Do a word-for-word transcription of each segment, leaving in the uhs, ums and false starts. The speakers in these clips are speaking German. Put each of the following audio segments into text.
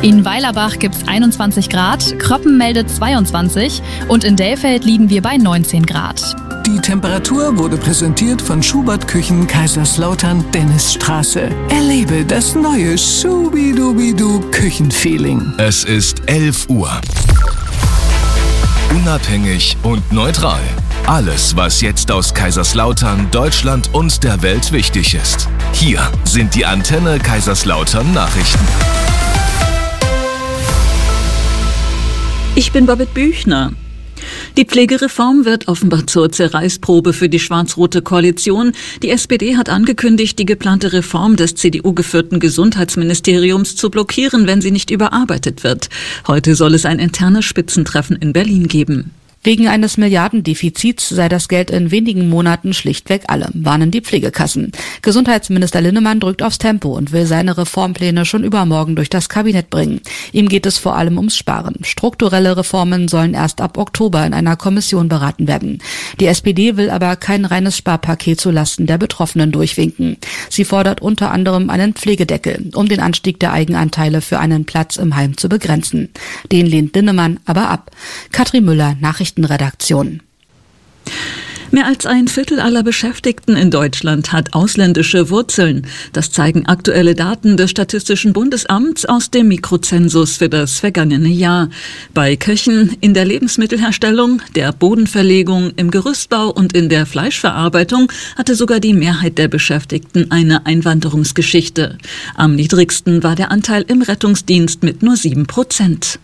In Weilerbach gibt es einundzwanzig Grad, Kroppen meldet zweiundzwanzig und in Dellfeld liegen wir bei neunzehn Grad. Die Temperatur wurde präsentiert von Schubert Küchen Kaiserslautern Dennisstraße. Erlebe das neue Schubidubidu Küchenfeeling. Es ist elf Uhr. Unabhängig und neutral. Alles, was jetzt aus Kaiserslautern, Deutschland und der Welt wichtig ist. Hier sind die Antenne Kaiserslautern Nachrichten. Ich bin Babette Büchner. Die Pflegereform wird offenbar zur Zerreißprobe für die schwarz-rote Koalition. Die S P D hat angekündigt, die geplante Reform des C D U-geführten Gesundheitsministeriums zu blockieren, wenn sie nicht überarbeitet wird. Heute soll es ein internes Spitzentreffen in Berlin geben. Wegen eines Milliardendefizits sei das Geld in wenigen Monaten schlichtweg alle, warnen die Pflegekassen. Gesundheitsminister Linnemann drückt aufs Tempo und will seine Reformpläne schon übermorgen durch das Kabinett bringen. Ihm geht es vor allem ums Sparen. Strukturelle Reformen sollen erst ab Oktober in einer Kommission beraten werden. Die S P D will aber kein reines Sparpaket zulasten der Betroffenen durchwinken. Sie fordert unter anderem einen Pflegedeckel, um den Anstieg der Eigenanteile für einen Platz im Heim zu begrenzen. Den lehnt Linnemann aber ab. Katrin Müller, Nachrichten Redaktion. Mehr als ein Viertel aller Beschäftigten in Deutschland hat ausländische Wurzeln. Das zeigen aktuelle Daten des Statistischen Bundesamts aus dem Mikrozensus für das vergangene Jahr. Bei Köchen, in der Lebensmittelherstellung, der Bodenverlegung, im Gerüstbau und in der Fleischverarbeitung hatte sogar die Mehrheit der Beschäftigten eine Einwanderungsgeschichte. Am niedrigsten war der Anteil im Rettungsdienst mit nur sieben Prozent.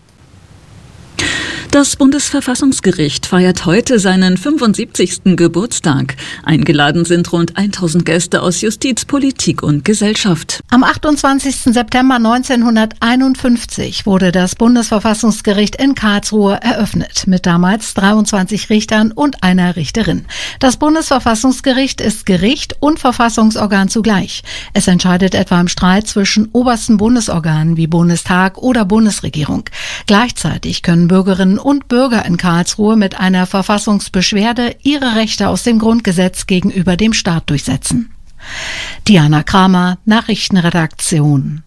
Das Bundesverfassungsgericht feiert heute seinen fünfundsiebzigsten Geburtstag. Eingeladen sind rund tausend Gäste aus Justiz, Politik und Gesellschaft. Am achtundzwanzigsten September neunzehnhunderteinundfünfzig wurde das Bundesverfassungsgericht in Karlsruhe eröffnet, mit damals dreiundzwanzig Richtern und einer Richterin. Das Bundesverfassungsgericht ist Gericht und Verfassungsorgan zugleich. Es entscheidet etwa im Streit zwischen obersten Bundesorganen wie Bundestag oder Bundesregierung. Gleichzeitig können Bürgerinnen und Bürger in Karlsruhe mit einer Verfassungsbeschwerde ihre Rechte aus dem Grundgesetz gegenüber dem Staat durchsetzen. Diana Kramer, Nachrichtenredaktion.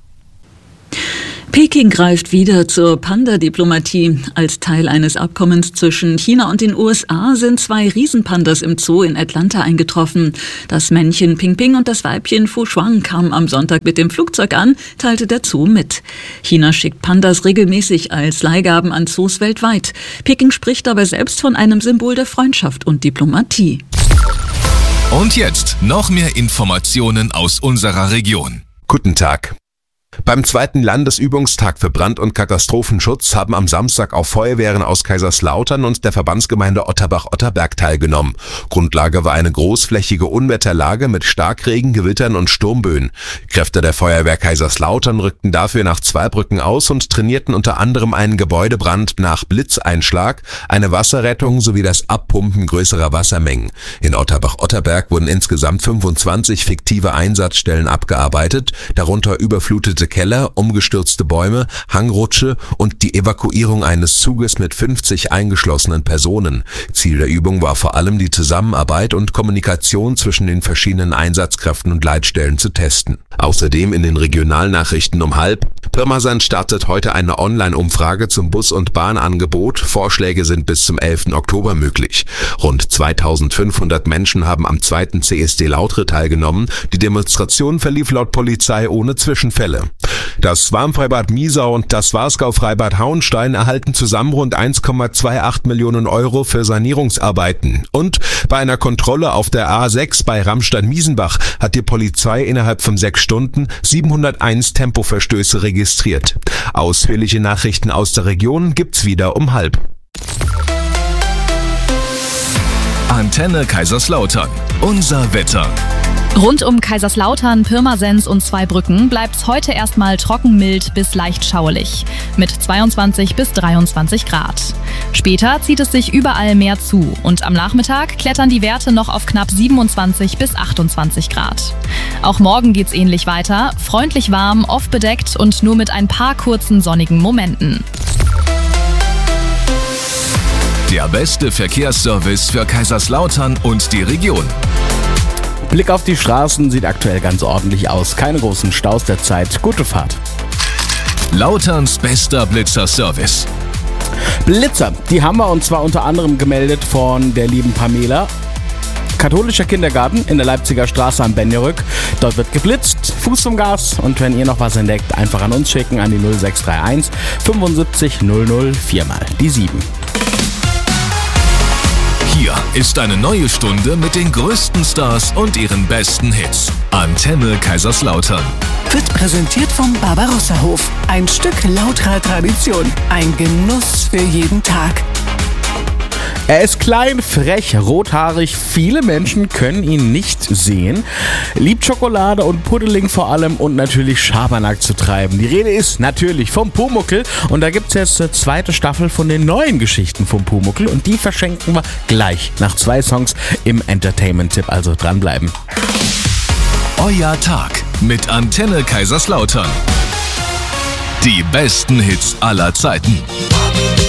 Peking greift wieder zur Panda-Diplomatie. Als Teil eines Abkommens zwischen China und den U S A sind zwei Riesenpandas im Zoo in Atlanta eingetroffen. Das Männchen Ping Ping und das Weibchen Fu Shuang kamen am Sonntag mit dem Flugzeug an, teilte der Zoo mit. China schickt Pandas regelmäßig als Leihgaben an Zoos weltweit. Peking spricht dabei selbst von einem Symbol der Freundschaft und Diplomatie. Und jetzt noch mehr Informationen aus unserer Region. Guten Tag. Beim zweiten Landesübungstag für Brand- und Katastrophenschutz haben am Samstag auch Feuerwehren aus Kaiserslautern und der Verbandsgemeinde Otterbach-Otterberg teilgenommen. Grundlage war eine großflächige Unwetterlage mit Starkregen, Gewittern und Sturmböen. Kräfte der Feuerwehr Kaiserslautern rückten dafür nach Zweibrücken aus und trainierten unter anderem einen Gebäudebrand nach Blitzeinschlag, eine Wasserrettung sowie das Abpumpen größerer Wassermengen. In Otterbach-Otterberg wurden insgesamt fünfundzwanzig fiktive Einsatzstellen abgearbeitet, darunter überflutete Keller, umgestürzte Bäume, Hangrutsche und die Evakuierung eines Zuges mit fünfzig eingeschlossenen Personen. Ziel der Übung war vor allem die Zusammenarbeit und Kommunikation zwischen den verschiedenen Einsatzkräften und Leitstellen zu testen. Außerdem in den Regionalnachrichten um halb: Pirmasens startet heute eine Online-Umfrage zum Bus- und Bahnangebot. Vorschläge sind bis zum elften Oktober möglich. Rund zweitausendfünfhundert Menschen haben am zweiten C S D Lautre teilgenommen. Die Demonstration verlief laut Polizei ohne Zwischenfälle. Das Schwarmfreibad Miesau und das Wasgau-Freibad Hauenstein erhalten zusammen rund eins Komma achtundzwanzig Millionen Euro für Sanierungsarbeiten. Und bei einer Kontrolle auf der A sechs bei Ramstein-Miesenbach hat die Polizei innerhalb von sechs Stunden siebenhunderteins Tempoverstöße registriert. Ausführliche Nachrichten aus der Region gibt's wieder um halb. Antenne Kaiserslautern. Unser Wetter. Rund um Kaiserslautern, Pirmasens und Zweibrücken bleibt's heute erstmal trocken, mild bis leicht schauerlich mit zweiundzwanzig bis dreiundzwanzig Grad. Später zieht es sich überall mehr zu und am Nachmittag klettern die Werte noch auf knapp siebenundzwanzig bis achtundzwanzig Grad. Auch morgen geht's ähnlich weiter, freundlich warm, oft bedeckt und nur mit ein paar kurzen sonnigen Momenten. Der beste Verkehrsservice für Kaiserslautern und die Region. Blick auf die Straßen sieht aktuell ganz ordentlich aus. Keine großen Staus derzeit. Gute Fahrt. Lauterns bester Blitzer-Service. Blitzer, die haben wir und zwar unter anderem gemeldet von der lieben Pamela. Katholischer Kindergarten in der Leipziger Straße am Benjerück. Dort wird geblitzt, Fuß vom Gas. Und wenn ihr noch was entdeckt, einfach an uns schicken an die null sechs drei eins fünfundsiebzig null null vier mal die sieben. Hier ist eine neue Stunde mit den größten Stars und ihren besten Hits. Antenne Kaiserslautern. Wird präsentiert vom Barbarossa-Hof. Ein Stück lauterer Tradition. Ein Genuss für jeden Tag. Er ist klein, frech, rothaarig. Viele Menschen können ihn nicht sehen. Liebt Schokolade und Pudding vor allem und natürlich Schabernack zu treiben. Die Rede ist natürlich vom Pumuckl. Und da gibt es jetzt eine zweite Staffel von den neuen Geschichten vom Pumuckl. Und die verschenken wir gleich nach zwei Songs im Entertainment-Tipp. Also dranbleiben. Euer Tag mit Antenne Kaiserslautern. Die besten Hits aller Zeiten.